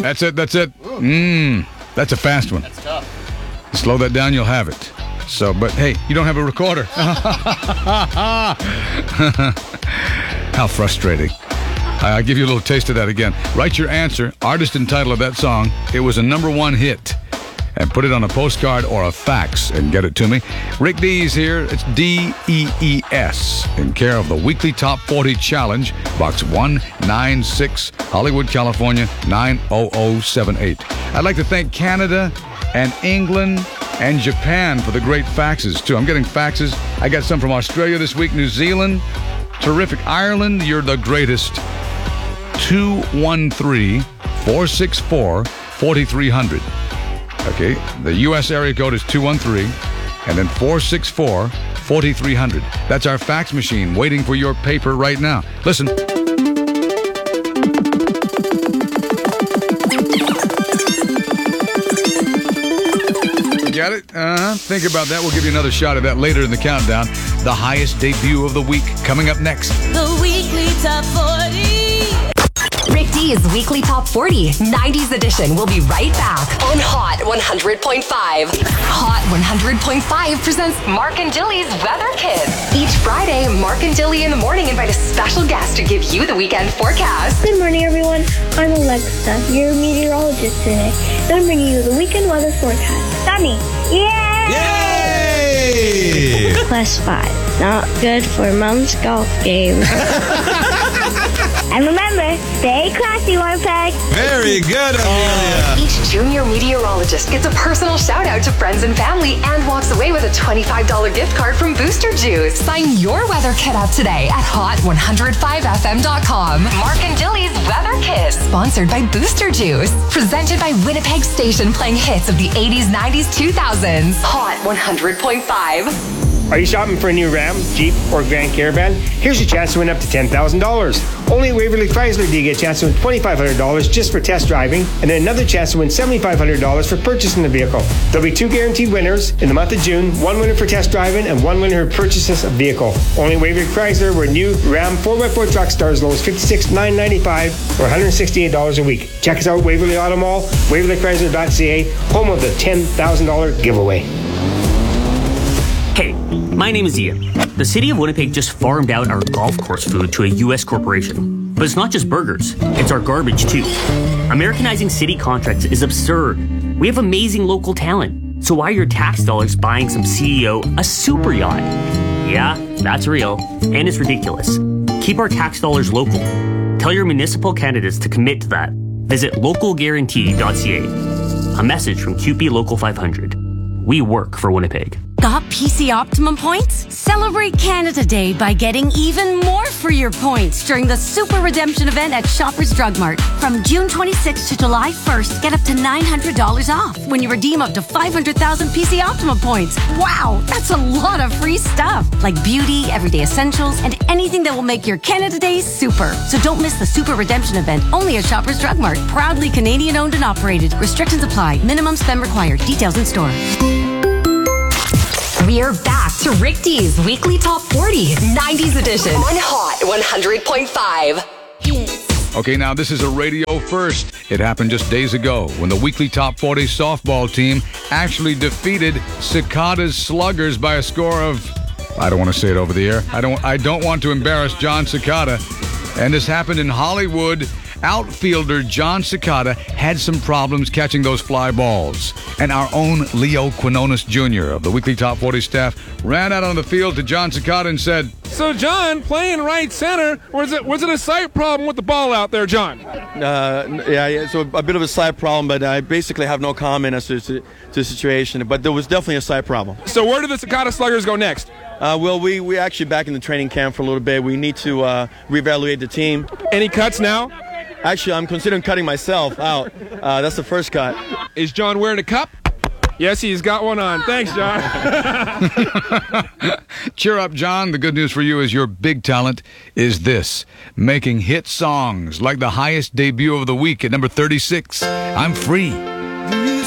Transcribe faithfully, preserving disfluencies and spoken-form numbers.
That's it, that's it. Mmm, that's a fast one. That's tough. Slow that down, you'll have it. So, but hey, you don't have a recorder. How frustrating. I'll give you a little taste of that again. Write your answer, artist and title of that song. It was a number one hit. And put it on a postcard or a fax and get it to me. Rick Dees here. It's D E E S in care of the Weekly Top forty Challenge, Box one nine six, Hollywood, California, nine oh oh seven eight. I'd like to thank Canada and England and Japan for the great faxes, too. I'm getting faxes. I got some from Australia this week, New Zealand. Terrific. Ireland, you're the greatest. two one three, four six four, four three zero zero. Okay, the U S area code is two one three, and then four six four, four three zero zero. That's our fax machine waiting for your paper right now. Listen. You got it? Uh-huh. Think about that. We'll give you another shot of that later in the countdown. The highest debut of the week coming up next. The Weekly Top forty. Rick D's Weekly Top forty, nineties edition will be right back on Hot one hundred point five. Hot one hundred point five presents Mark and Jilly's Weather Kids. Each Friday, Mark and Jilly in the morning invite a special guest to give you the weekend forecast. Good morning, everyone. I'm Alexa, your meteorologist today. And I'm bringing you the weekend weather forecast. Sunny. Yay! Yay! Plus five. Not good for Mom's golf game. And remember, stay classy, Winnipeg. Very good, Amelia. Each junior meteorologist gets a personal shout out to friends and family and walks away with a twenty-five dollars gift card from Booster Juice. Sign your weather kit up today at hot one oh five f m dot com. Mark and Jilly's Weather Kit, sponsored by Booster Juice. Presented by Winnipeg Station, playing hits of the eighties, nineties, two thousands. Hot one hundred point five. Are you shopping for a new Ram, Jeep, or Grand Caravan? Here's your chance to win up to ten thousand dollars. Only at Waverly Chrysler do you get a chance to win twenty-five hundred dollars just for test driving, and then another chance to win seventy-five hundred dollars for purchasing the vehicle. There'll be two guaranteed winners in the month of June, one winner for test driving and one winner who purchases a vehicle. Only at Waverly Chrysler, where new Ram four by four truck start as low as fifty-six thousand nine hundred ninety-five dollars or one hundred sixty-eight dollars a week. Check us out, Waverly Auto Mall, waverly chrysler dot c a, home of the ten thousand dollars giveaway. Hey, my name is Ian. The city of Winnipeg just farmed out our golf course food to a U S corporation. But it's not just burgers, it's our garbage too. Americanizing city contracts is absurd. We have amazing local talent. So why are your tax dollars buying some C E O a super yacht? Yeah, that's real. And it's ridiculous. Keep our tax dollars local. Tell your municipal candidates to commit to that. Visit local guarantee dot c a. A message from Q P Local five hundred. We work for Winnipeg. Got P C Optimum points? Celebrate Canada Day by getting even more for your points during the Super Redemption event at Shoppers Drug Mart. From June twenty-sixth to July first, get up to nine hundred dollars off when you redeem up to five hundred thousand P C Optimum points. Wow, that's a lot of free stuff. Like beauty, everyday essentials, and anything that will make your Canada Day super. So don't miss the Super Redemption event only at Shoppers Drug Mart. Proudly Canadian owned and operated. Restrictions apply. Minimum spend required. Details in store. We're back to Rick D's Weekly Top forty, nineties edition on Hot one hundred point five. Okay, now this is a radio first. It happened just days ago when the Weekly Top forty softball team actually defeated Cicada's Sluggers by a score of, I don't want to say it over the air. I don't I don't want to embarrass John Cicada. And this happened in Hollywood. Outfielder John Cicada had some problems catching those fly balls. And our own Leo Quinones Junior of the Weekly Top forty staff ran out on the field to John Cicada and said, "So, John, playing right center, was it was it a sight problem with the ball out there, John?" Uh, yeah, yeah, so a bit of a sight problem, but I basically have no comment as to, to the situation. But there was definitely a sight problem. So where do the Cicada Sluggers go next? Uh, well, we we actually back in the training camp for a little bit. We need to uh, reevaluate the team. Any cuts now? Actually, I'm considering cutting myself out. Uh, that's the first cut. Is John wearing a cup? Yes, he's got one on. Thanks, John. Cheer up, John. The good news for you is your big talent is this: making hit songs like the highest debut of the week at number thirty-six, I'm Free.